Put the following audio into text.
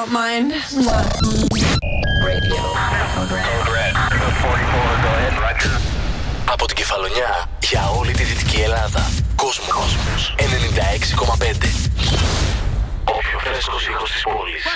don't mind. Radio. Code red. 44, go ahead, Roger. Από την Κεφαλονιά για όλη τη Δυτική Ελλάδα. Κόσμος 96,5. Ο πιο φρέσκος ήχος της πόλης.